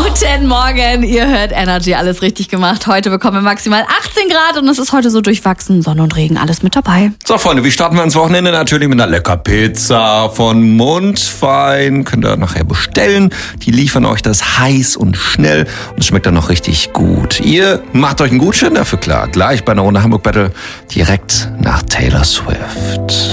Guten Morgen, ihr hört Energy, alles richtig gemacht. Heute bekommen wir maximal 18 Grad und es ist heute so durchwachsen. Sonne und Regen, alles mit dabei. So Freunde, wie starten wir ins Wochenende? Natürlich mit einer lecker Pizza von Mundfein. Könnt ihr nachher bestellen. Die liefern euch das heiß und schnell und es schmeckt dann noch richtig gut. Ihr macht euch einen Gutschein dafür klar. Gleich bei einer Runde Hamburg Battle direkt nach Taylor Swift.